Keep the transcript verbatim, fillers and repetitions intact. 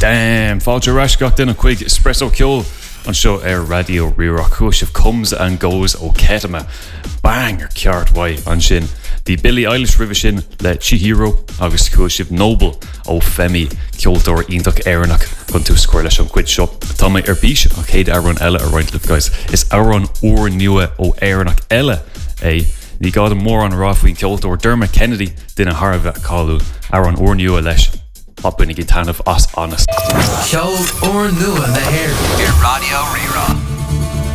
Damn, fáilte reis gach duine chuig espresso ceol an seo ar radio Ríoch Chuaisibh comes and goes ó Ketama. Bang ar ceart wai an sin. The Billie Eilish river sin le Chihiro agus Chuaisibh Noble ó Femi ceoltóir ionach éireannach chun tú scoir leis an cuid seo. Tá mé ar bís a chéad áran eile a rointlih guys. Is áran uair nua ó éireannach eile é. Ní gád mór an ráfuoin ceoltóir Dermot Kennedy duine Harbheith cáú áran uair nua leis. Up in a tanmh as honest. Ceol uair nua na hair. Ir Radio Ríoch.